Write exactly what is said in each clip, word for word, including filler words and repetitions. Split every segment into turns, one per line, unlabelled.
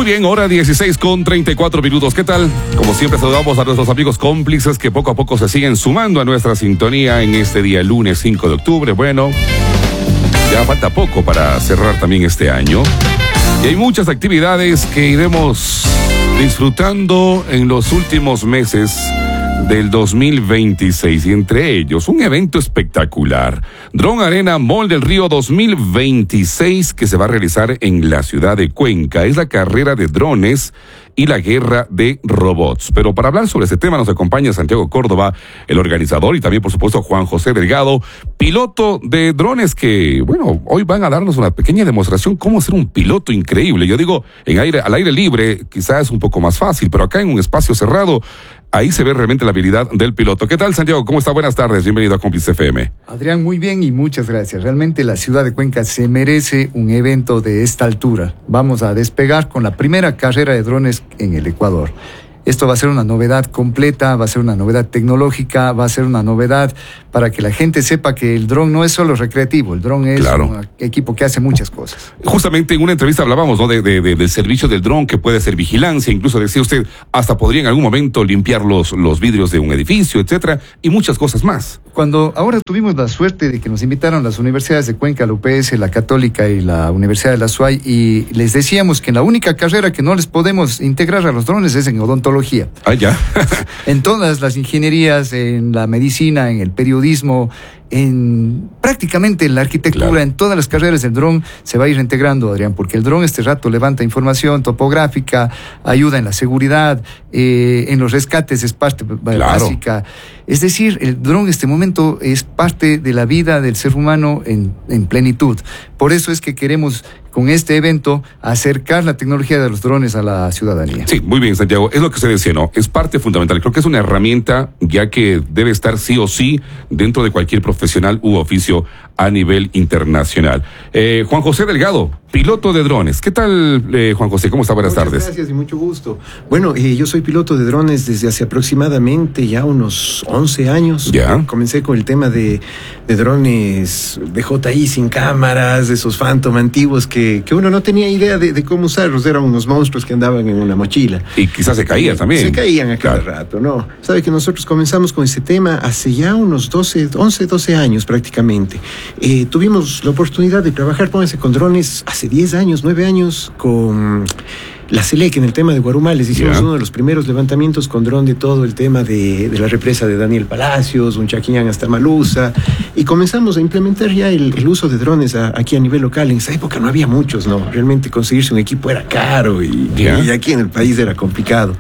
bien, hora dieciséis con treinta y cuatro minutos. ¿Qué tal? Como siempre saludamos a nuestros amigos cómplices que poco a poco se siguen sumando a nuestra sintonía en este día lunes cinco de octubre. Bueno, ya falta poco para cerrar también este año. Y hay muchas actividades que iremos disfrutando en los últimos meses del dos mil veintiséis, y entre ellos un evento espectacular, Drone Arena Mall del Río dos mil veintiséis, que se va a realizar en la ciudad de Cuenca. Es la carrera de drones y la guerra de robots. Pero para hablar sobre este tema nos acompaña Santiago Córdoba, el organizador, y también por supuesto Juan José Delgado, piloto de drones, que bueno, hoy van a darnos una pequeña demostración cómo ser un piloto increíble. Yo digo, en aire, al aire libre quizás es un poco más fácil, pero acá en un espacio cerrado, ahí se ve realmente la habilidad del piloto. ¿Qué tal, Santiago? ¿Cómo está? Buenas tardes. Bienvenido a Cómplice F M.
Adrián, muy bien y muchas gracias. Realmente la ciudad de Cuenca se merece un evento de esta altura. Vamos a despegar con la primera carrera de drones en el Ecuador. Esto va a ser una novedad completa, va a ser una novedad tecnológica, va a ser una novedad para que la gente sepa que el dron no es solo recreativo, el dron es claro. un equipo que hace muchas cosas.
Justamente en una entrevista hablábamos, ¿no?, de, de, de, del servicio del dron, que puede hacer vigilancia, incluso decía usted, hasta podría en algún momento limpiar los, los vidrios de un edificio, etcétera, y muchas cosas más.
Cuando ahora tuvimos la suerte de que nos invitaron las universidades de Cuenca, la U P S, la Católica y la Universidad de la S U A Y, y les decíamos que la única carrera que no les podemos integrar a los drones es en odontología.
Ah, ya.
En todas las ingenierías, en la medicina, en el periodismo, en prácticamente en la arquitectura, claro. En todas las carreras del dron se va a ir integrando, Adrián, porque el dron este rato levanta información topográfica, ayuda en la seguridad, eh, en los rescates es parte claro. básica. Es decir, el dron en este momento es parte de la vida del ser humano en, en plenitud. Por eso es que queremos, con este evento, acercar la tecnología de los drones a la ciudadanía.
Sí, muy bien, Santiago. Es lo que se decía, ¿no? Es parte fundamental. Creo que es una herramienta ya que debe estar sí o sí dentro de cualquier profesional u oficio a nivel internacional. Eh, Juan José Delgado, piloto de drones. ¿Qué tal, eh, Juan José? ¿Cómo está? Buenas
Muchas
tardes.
Gracias y mucho gusto. Bueno, eh, yo soy piloto de drones desde hace aproximadamente ya unos once años.
Ya.
Comencé con el tema de, de drones de J I sin cámaras, de esos Phantom antiguos que, que uno no tenía idea de, de cómo usarlos. Eran unos monstruos que andaban en una mochila.
Y quizás se caían también.
Se caían a cada
claro.
rato, ¿no? Sabe que nosotros comenzamos con ese tema hace ya unos doce, once, doce años prácticamente. Eh, tuvimos la oportunidad de trabajar, pónganse, con drones hace diez años, nueve años, con la SELEC en el tema de Guarumales. Hicimos yeah. uno de los primeros levantamientos con dron de todo el tema de, de la represa de Daniel Palacios, un Chaquiñán hasta Malusa, y comenzamos a implementar ya el, el uso de drones a, aquí a nivel local. En esa época no había muchos, ¿no? Realmente conseguirse un equipo era caro y, yeah. y aquí en el país era complicado.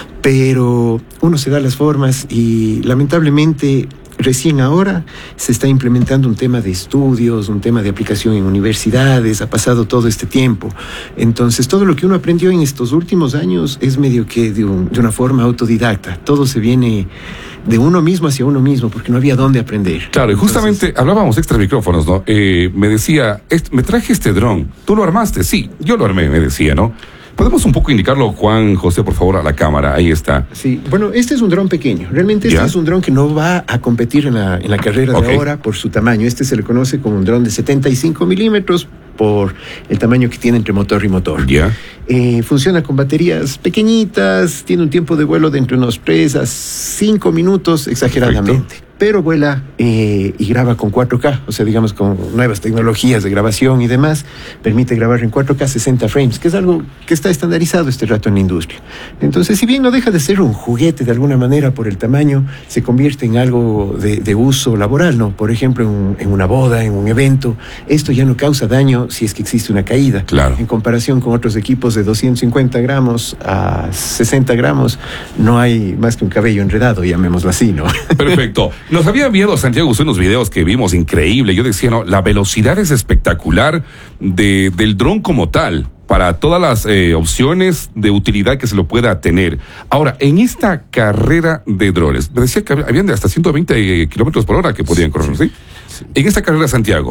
Pero uno se da las formas y lamentablemente recién ahora se está implementando un tema de estudios, un tema de aplicación en universidades, ha pasado todo este tiempo. Entonces, todo lo que uno aprendió en estos últimos años es medio que de, un, de una forma autodidacta. Todo se viene de uno mismo hacia uno mismo, porque no había dónde aprender.
Claro, y justamente Entonces, hablábamos extra micrófonos, ¿no? Eh, me decía, me traje este dron, ¿tú lo armaste? Sí, yo lo armé, me decía, ¿no? ¿Podemos un poco indicarlo, Juan José, por favor, a la cámara? Ahí está.
Sí, bueno, este es un dron pequeño. Realmente este ¿Ya? es un dron que no va a competir en la, en la carrera okay. de ahora por su tamaño. Este se le conoce como un dron de setenta y cinco milímetros por el tamaño que tiene entre motor y motor.
Ya.
Eh, funciona con baterías pequeñitas, tiene un tiempo de vuelo de entre unos tres a cinco minutos exageradamente. Perfecto. Pero vuela eh, y graba con cuatro K, o sea, digamos, con nuevas tecnologías de grabación y demás, permite grabar en cuatro K sesenta frames, que es algo que está estandarizado este rato en la industria. Entonces, si bien no deja de ser un juguete de alguna manera por el tamaño, se convierte en algo de, de uso laboral, ¿no? Por ejemplo, en, en una boda, en un evento, esto ya no causa daño si es que existe una caída.
Claro.
En comparación con otros equipos de doscientos cincuenta gramos a sesenta gramos, no hay más que un cabello enredado, llamémoslo así, ¿no?
Perfecto. Nos había enviado Santiago usted unos videos que vimos increíble. Yo decía, no, la velocidad es espectacular de, del dron como tal, para todas las eh, opciones de utilidad que se lo pueda tener. Ahora, en esta carrera de drones, me decía que habían de hasta ciento veinte kilómetros por hora que podían correr, ¿sí? ¿sí? En esta carrera, Santiago,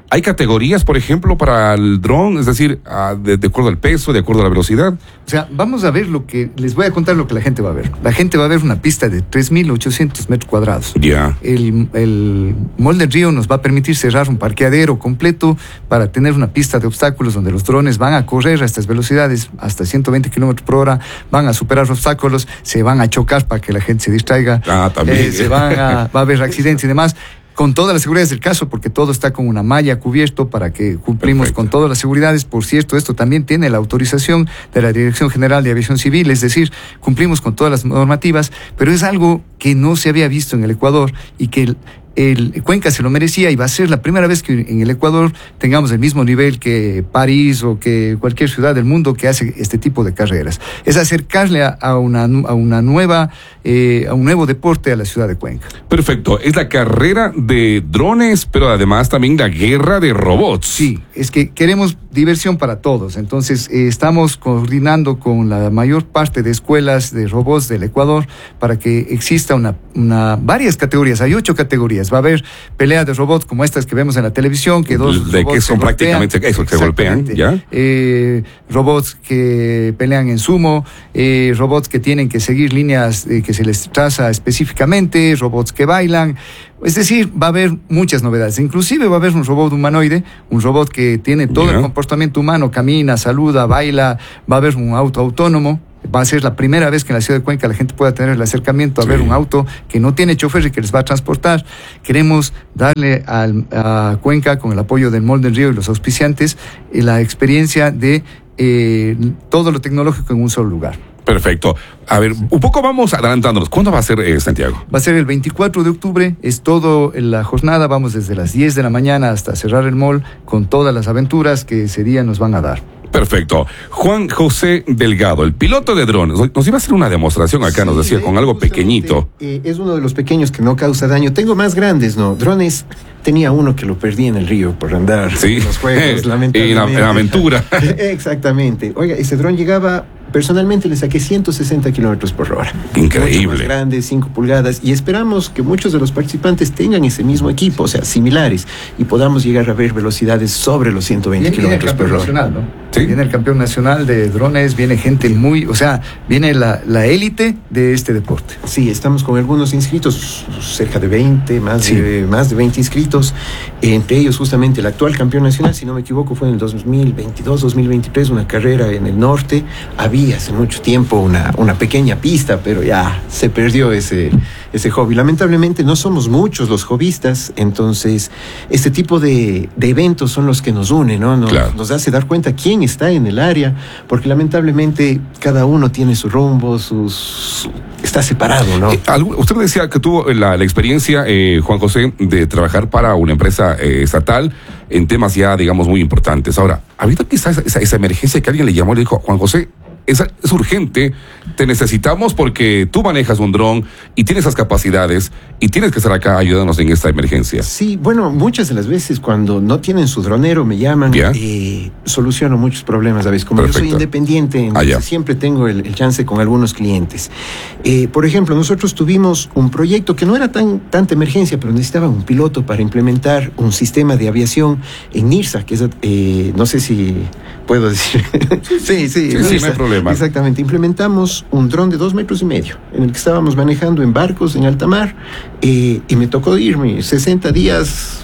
¿Hay categorías, por ejemplo, para el dron? Es decir, uh, de, de acuerdo al peso, de acuerdo a la velocidad.
O sea, vamos a ver lo que, les voy a contar lo que la gente va a ver. La gente va a ver una pista de tres mil ochocientos metros cuadrados.
Ya. Yeah.
El, el Mall del Río nos va a permitir cerrar un parqueadero completo para tener una pista de obstáculos donde los drones van a correr a estas velocidades, hasta ciento veinte kilómetros por hora, van a superar obstáculos, se van a chocar para que la gente se distraiga.
Ah, también.
Eh, se van a, va a haber accidentes y demás. Con todas las seguridades del caso, porque todo está con una malla cubierto para que cumplimos
Perfecto.
con todas las seguridades. Por cierto, esto también tiene la autorización de la Dirección General de Aviación Civil, es decir, cumplimos con todas las normativas, pero es algo que no se había visto en el Ecuador y que el, el Cuenca se lo merecía, y va a ser la primera vez que en el Ecuador tengamos el mismo nivel que París o que cualquier ciudad del mundo que hace este tipo de carreras. Es acercarle a, a, una, a una nueva, eh, a un nuevo deporte a la ciudad de Cuenca.
Perfecto. Es la carrera de drones, pero además también la guerra de robots.
Sí, es que queremos diversión para todos. Entonces, eh, estamos coordinando con la mayor parte de escuelas de robots del Ecuador para que exista una, una varias categorías. Hay ocho categorías. Va a haber peleas de robots como estas que vemos en la televisión, que dos
de
robots
que son
se
prácticamente
golpean.
eso, que se golpean, ¿ya?
Eh, robots que pelean en sumo, eh, robots que tienen que seguir líneas eh, que se les traza específicamente, robots que bailan. Es decir, va a haber muchas novedades. Inclusive va a haber un robot humanoide, un robot que tiene todo
Yeah.
el comportamiento humano, camina, saluda, baila. Va a haber un auto autónomo. Va a ser la primera vez que en la ciudad de Cuenca la gente pueda tener el acercamiento a
Sí.
ver un auto que no tiene chofer y que les va a transportar. Queremos darle al, a Cuenca, con el apoyo del Mall del Río y los auspiciantes, eh, la experiencia de eh, todo lo tecnológico en un solo lugar.
Perfecto. A ver, un poco vamos adelantándonos. ¿Cuándo va a ser, eh, Santiago?
Va a ser el veinticuatro de octubre, es todo en la jornada, vamos desde las diez de la mañana hasta cerrar el mall con todas las aventuras que ese día nos van a dar.
Perfecto. Juan José Delgado, el piloto de drones, nos iba a hacer una demostración acá,
Sí,
nos decía, con algo
justamente,
pequeñito.
Eh, es uno de los pequeños que no causa daño. Tengo más grandes, ¿no? Drones, tenía uno que lo perdí en el río por andar
Sí,
en los juegos,
en
lamentablemente.
la, en la aventura.
Exactamente. Oiga, ese dron llegaba, personalmente le saqué ciento sesenta kilómetros por hora.
Increíble.
Mucho más grande, cinco pulgadas, y esperamos que muchos de los participantes tengan ese mismo equipo, o sea, similares, y podamos llegar a ver velocidades sobre los ciento veinte
Viene, viene el
kilómetros por
campeón
hora.
nacional, ¿no?
Sí.
Viene el campeón nacional de drones, viene gente muy, o sea, viene la, la élite de este deporte.
Sí, estamos con algunos inscritos, cerca de veinte, más,
Sí.
de, más de veinte inscritos, entre ellos justamente el actual campeón nacional, si no me equivoco, fue en el dos mil veintidós, dos mil veintitrés, una carrera en el norte. Había hace mucho tiempo una, una pequeña pista, pero ya se perdió ese, ese hobby. Lamentablemente no somos muchos los hobbyistas, entonces este tipo de, de eventos son los que nos unen, ¿no? Nos,
Claro.
nos hace dar cuenta quién está en el área, porque lamentablemente cada uno tiene su rumbo, sus... está separado, ¿no?
Eh, algo- usted decía que tuvo la, la experiencia, eh, Juan José, de trabajar para una empresa eh, estatal en temas ya, digamos, muy importantes. Ahora, ¿ha habido quizás esa, esa, esa emergencia que alguien le llamó y le dijo, Juan José, es, es urgente, te necesitamos porque tú manejas un dron y tienes esas capacidades y tienes que estar acá ayudándonos en esta emergencia?
Sí, bueno, muchas de las veces cuando no tienen su dronero me llaman,
Ya.
eh, soluciono muchos problemas, ¿sabes? Como yo soy
Perfecto.
independiente,
Ah,
entonces
ya.
siempre tengo el, el chance con algunos clientes. Eh, por ejemplo, nosotros tuvimos un proyecto que no era tan tanta emergencia, pero necesitaba un piloto para implementar un sistema de aviación en NIRSA, que es, eh, no sé si puedo decir. sí, sí,
Sí, sí,
NIRSA.
no hay problema.
Exactamente, implementamos un dron de dos metros y medio, en el que estábamos manejando en barcos en alta mar, eh, y me tocó irme sesenta días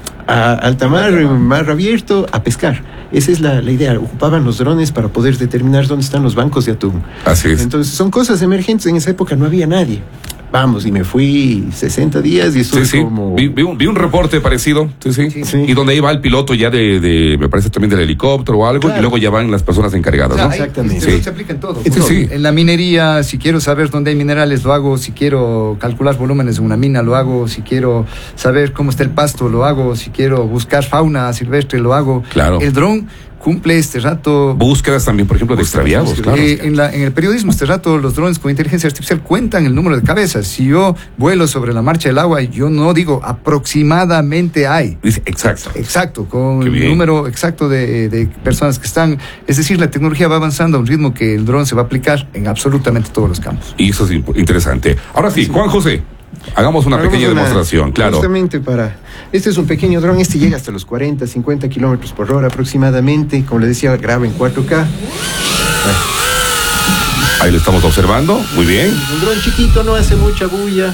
a alta mar, mar abierto, a pescar. Esa es la, la idea. Ocupaban los drones para poder determinar dónde están los bancos de atún.
Así es.
Entonces, son cosas emergentes. En esa época no había nadie. Vamos, y me fui sesenta días y estuve
Sí, sí.
como...
Vi, vi un, vi un reporte parecido, sí, sí,
Sí,
sí.
Y donde iba el piloto ya de, de, me parece también del helicóptero o algo,
Claro.
y luego ya van las personas encargadas,
O sea,
¿no?
hay-
Exactamente.
este,
Sí.
se aplica en todo.
Sí,
Todo.
sí.
En la minería, si quiero saber dónde hay minerales, lo hago. Si quiero calcular volúmenes en una mina, lo hago. Si quiero saber cómo está el pasto, lo hago. Si quiero buscar fauna silvestre, lo hago.
Claro.
El dron cumple este rato...
Búsquedas también, por ejemplo, de extraviados,
búsquedas.
claro.
Eh, en, la- en el periodismo este rato los drones con inteligencia artificial cuentan el número de cabezas. Si yo vuelo sobre la marcha del agua, yo no digo aproximadamente hay.
Dice, exacto.
Exacto, con
Qué
el
bien.
número exacto de, de personas que están. Es decir, la tecnología va avanzando a un ritmo que el dron se va a aplicar en absolutamente todos los campos.
Y eso es imp- interesante. Ahora sí, Juan José. Hagamos una
Hagamos
pequeña
una-
demostración, claro.
Justamente para... Este es un pequeño dron, este llega hasta los cuarenta, cincuenta kilómetros por hora aproximadamente. Como le decía, graba en cuatro K.
Ahí lo estamos observando, muy bien.
Un dron chiquito, no hace mucha bulla.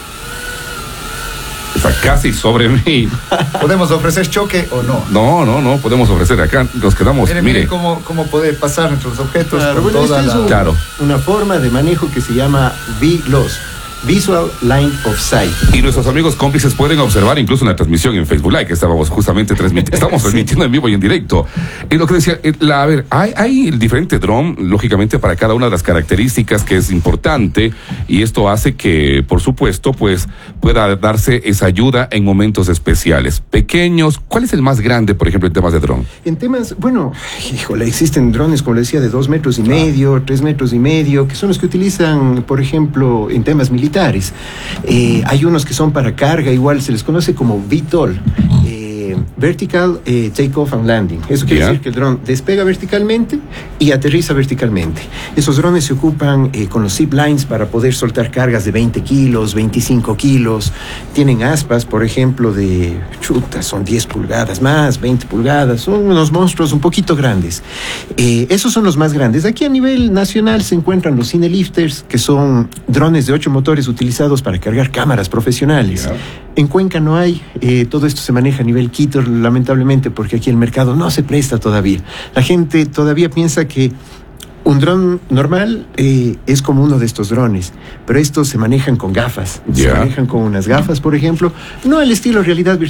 Está casi sobre mí.
¿Podemos ofrecer choque o no?
No, no, no, podemos ofrecer acá, nos quedamos,
Miren,
mire.
miren cómo, cómo poder pasar entre los objetos
Claro,
con
bueno,
toda
esta es
la...
un-
Claro.
una forma de manejo que se llama V L O S, Visual Line of Sight.
Y nuestros amigos cómplices pueden observar incluso una transmisión en Facebook Live que estábamos justamente transmitiendo, estamos transmitiendo en vivo y en directo. Y lo que decía, eh, la, a ver, hay, hay el diferente dron, lógicamente para cada una de las características que es importante, y esto hace que, por supuesto, pues pueda darse esa ayuda en momentos especiales. Pequeños, ¿cuál es el más grande, por ejemplo, en temas de dron?
En temas, bueno, híjole, existen drones, como le decía, de dos metros y medio, tres metros y medio, que son los que utilizan, por ejemplo, en temas militares. Eh, hay unos que son para carga, igual se les conoce como V T O L, eh, Vertical eh, Takeoff and Landing. Eso quiere
Ya.
decir que el dron despega verticalmente y aterriza verticalmente. Esos drones se ocupan eh, con los zip lines para poder soltar cargas de veinte kilos, veinticinco kilos. Tienen aspas, por ejemplo, de chuta, son diez pulgadas más, veinte pulgadas. Son unos monstruos un poquito grandes. Eh, esos son los más grandes. Aquí a nivel nacional se encuentran los Cinelifters, que son drones de ocho motores utilizados para cargar cámaras profesionales.
Ya.
En Cuenca no hay, eh, todo esto se maneja a nivel Quito, lamentablemente, porque aquí el mercado no se presta todavía. La gente todavía piensa que un dron normal eh, es como uno de estos drones, pero estos se manejan con gafas. Se
Ya.
manejan con unas gafas, por ejemplo, no al estilo realidad virtual.